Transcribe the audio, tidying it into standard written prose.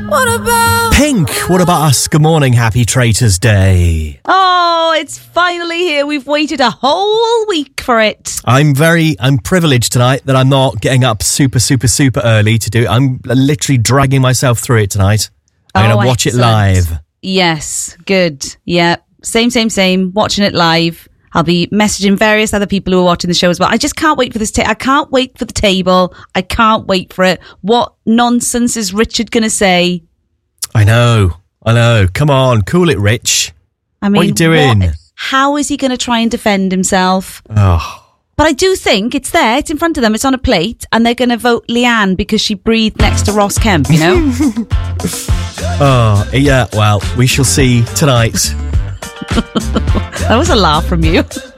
What about Pink, what about us? Good morning, happy Traitors Day. Oh, it's finally here. We've waited a whole week for it. I'm privileged tonight that I'm not getting up super early to do it. I'm literally dragging myself through it tonight. I'm going to watch it live. Yes, good. Yeah, same. Watching it live. I'll be messaging various other people who are watching the show as well. I just can't wait for this. I can't wait for the table. I can't wait for it. What nonsense is Richard going to say? I know. Come on, cool it, Rich. I mean, what are you doing? How is he going to try and defend himself? Oh. But I do think it's there. It's in front of them. It's on a plate. And they're going to vote Leanne because she breathed next to Ross Kemp, you know? Oh, yeah, well, we shall see tonight. That was a laugh from you.